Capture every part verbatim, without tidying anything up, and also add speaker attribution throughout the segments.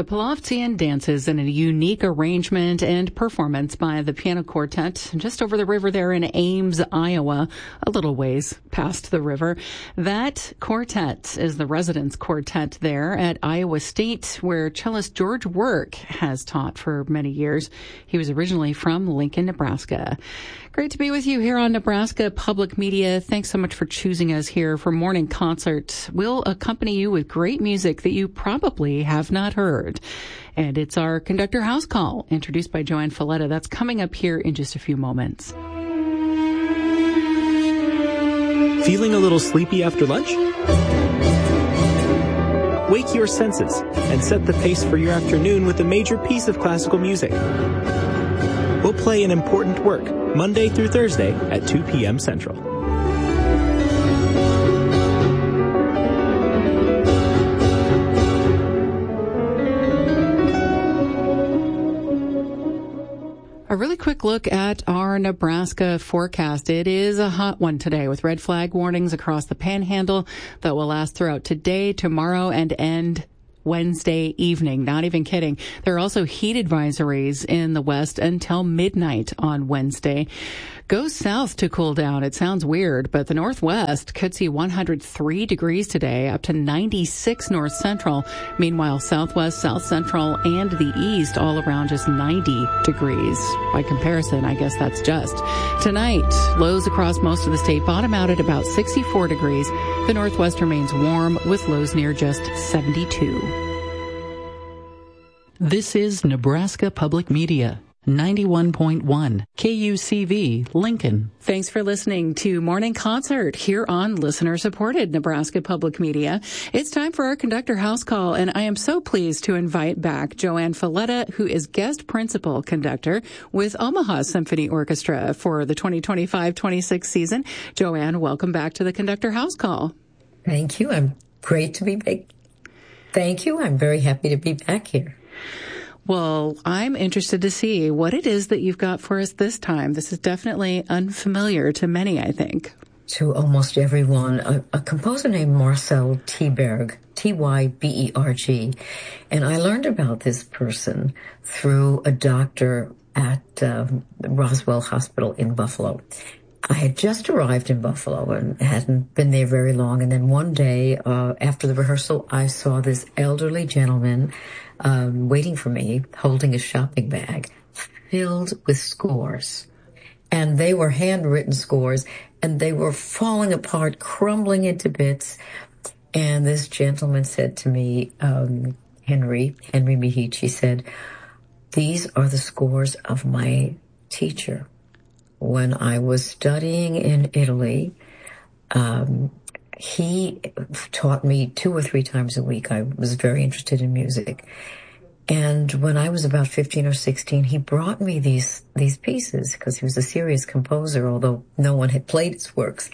Speaker 1: The Plovtsian dances in a unique arrangement and performance by the Piano Quartet just over the river there in Ames, Iowa, a little ways past the river. That quartet is the residence quartet there at Iowa State, where cellist George Work has taught for many years. He was originally from Lincoln, Nebraska. Great to be with you here on Nebraska Public Media. Thanks so much for choosing us here for Morning Concert. We'll accompany you with great music that you probably have not heard. And it's our Conductor House Call, introduced by Joanne Falletta. That's coming up here in just a few moments.
Speaker 2: Feeling a little sleepy after lunch? Wake your senses and set the pace for your afternoon with a major piece of classical music. We'll play an important work Monday through Thursday at two p.m. Central.
Speaker 1: A really quick look at our Nebraska forecast. It is a hot one today with red flag warnings across the Panhandle that will last throughout today, tomorrow, and end Wednesday evening. Not even kidding. There are also heat advisories in the west until midnight on Wednesday. Go south to cool down. It sounds weird, but the northwest could see one hundred three degrees today, up to ninety-six north central. Meanwhile, southwest, south central, and the east all around just ninety degrees. By comparison, I guess that's just. Tonight, lows across most of the state bottom out at about sixty-four degrees. The northwest remains warm with lows near just seventy-two. This is Nebraska Public Media. ninety-one point one K U C V, Lincoln. Thanks for listening to Morning Concert here on listener-supported Nebraska Public Media. It's time for our Conductor House Call, and I am so pleased to invite back Joanne Falletta, who is guest principal conductor with Omaha Symphony Orchestra for the twenty twenty-five twenty-six season. Joanne, welcome back to the Conductor House Call.
Speaker 3: Thank you. I'm great to be back. Thank you. I'm very happy to be back here.
Speaker 1: Well, I'm interested to see what it is that you've got for us this time. This is definitely unfamiliar to many, I think.
Speaker 3: To almost everyone. A, a composer named Marcel Tyberg, T Y B E R G. And I learned about this person through a doctor at um, Roswell Hospital in Buffalo. I had just arrived in Buffalo and hadn't been there very long. And then one day, uh, after the rehearsal, I saw this elderly gentleman um, waiting for me, holding a shopping bag filled with scores. And they were handwritten scores, and they were falling apart, crumbling into bits. And this gentleman said to me, um, Henry, Henry Mihich, he said, "These are the scores of my teacher. When I was studying in Italy, um, he taught me two or three times a week. I was very interested in music. And when I was about fifteen or sixteen, he brought me these, these pieces because he was a serious composer, although no one had played his works,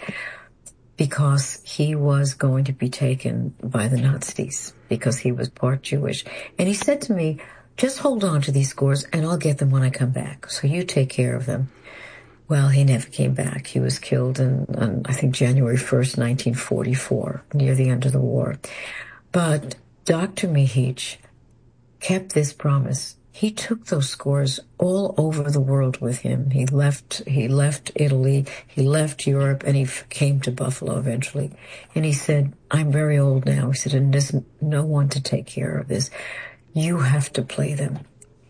Speaker 3: because he was going to be taken by the Nazis because he was part Jewish. And he said to me, just hold on to these scores and I'll get them when I come back. So you take care of them. Well, he never came back. He was killed in, on, I think, January first, nineteen forty-four, near the end of the war. But Doctor Mihich kept this promise. He took those scores all over the world with him. He left, he left Italy, he left Europe, and he f- came to Buffalo eventually. And he said, I'm very old now. He said, and there's no one to take care of this. You have to play them.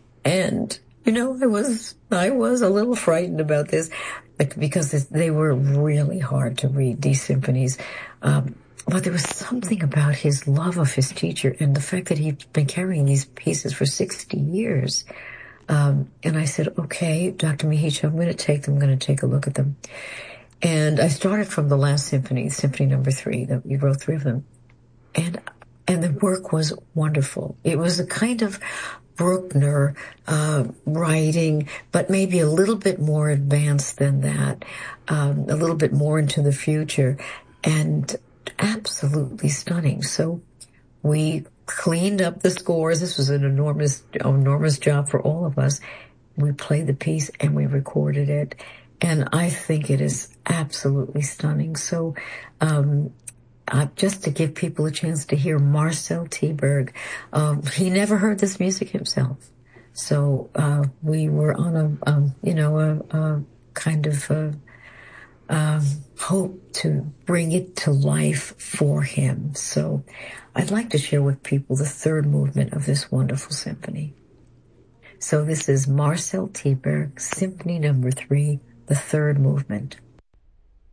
Speaker 3: And You know, I was I was a little frightened about this because they were really hard to read, these symphonies. Um, but there was something about his love of his teacher and the fact that he'd been carrying these pieces for sixty years. Um, and I said, okay, Doctor Mihich, I'm going to take them. I'm going to take a look at them. And I started from the last symphony, Symphony Number Three. That we wrote three of them. And and the work was wonderful. It was a kind of Bruckner uh, writing, but maybe a little bit more advanced than that, um, a little bit more into the future, and absolutely stunning. So we cleaned up the scores. This was an enormous, enormous job for all of us. We played the piece and we recorded it, and I think it is absolutely stunning. So um, uh, just to give people a chance to hear Marcel Teberg. Um, he never heard this music himself. So uh, we were on a, um, you know, a, a kind of a, um, hope to bring it to life for him. So I'd like to share with people the third movement of this wonderful symphony. So this is Marcel Teberg, Symphony Number Three, the third movement.